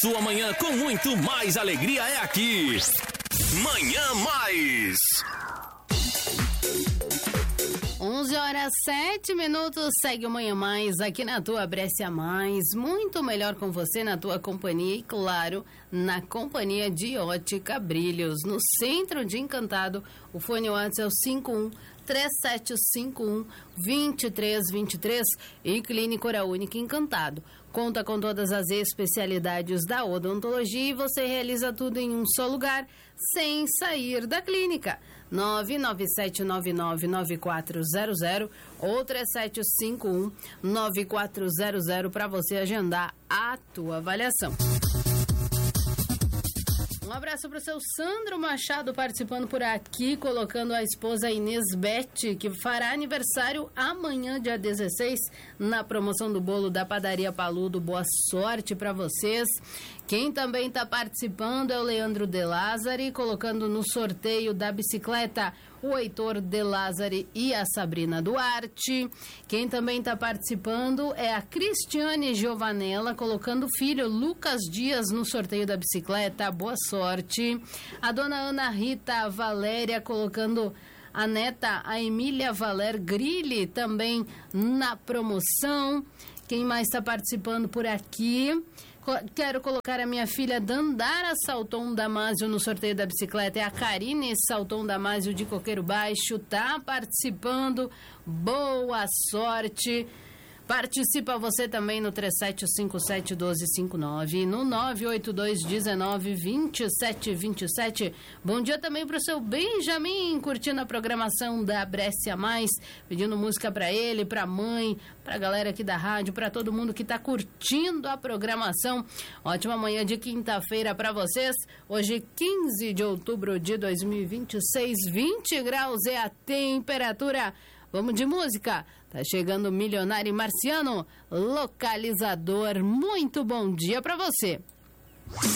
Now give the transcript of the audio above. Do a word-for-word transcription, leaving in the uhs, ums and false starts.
sua manhã com muito mais alegria é aqui. Manhã Mais. onze horas sete minutos, segue o Manhã Mais aqui na tua Brescia Mais, muito melhor com você na tua companhia e claro, na companhia de Ótica Brilhos, no centro de Encantado. O fone WhatsApp é o cinco um três sete cinco um dois três dois três e Clínica Oral Única Encantado. Conta com todas as especialidades da odontologia e você realiza tudo em um só lugar, sem sair da clínica. nove nove sete nove nove nove quatro zero zero ou três sete cinco um nove quatro zero zero para você agendar a tua avaliação. Um abraço para o seu Sandro Machado participando por aqui, colocando a esposa Inês Bete, que fará aniversário amanhã, dia dezesseis, na promoção do bolo da Padaria Paludo. Boa sorte para vocês. Quem também está participando é o Leandro De Lázari, colocando no sorteio da bicicleta o Heitor De Lázari e a Sabrina Duarte. Quem também está participando é a Cristiane Giovanella, colocando o filho Lucas Dias no sorteio da bicicleta. Boa sorte. A dona Ana Rita Valéria colocando a neta, a Emília Valer Grilli, também na promoção. Quem mais está participando por aqui? Quero colocar a minha filha Dandara Salton Damásio no sorteio da bicicleta. É a Karine Salton Damásio de Coqueiro Baixo. Tá participando. Boa sorte. Participa você também no três sete cinco sete um dois cinco nove, no nove oito dois um nove dois sete dois sete. Bom dia também para o seu Benjamin, curtindo a programação da Brescia Mais, pedindo música para ele, para a mãe, para a galera aqui da rádio, para todo mundo que está curtindo a programação. Ótima manhã de quinta-feira para vocês. Hoje, quinze de outubro de dois mil e vinte e seis, vinte graus é a temperatura. Vamos de música. Tá chegando o Milionário e Marciano, Localizador. Muito bom dia para você.